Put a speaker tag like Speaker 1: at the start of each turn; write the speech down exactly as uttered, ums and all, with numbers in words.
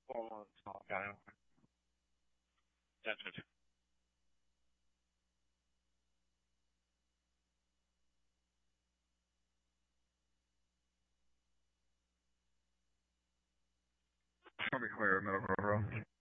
Speaker 1: 我操，加油！
Speaker 2: Definitely.
Speaker 3: I'll be clear, middle bro.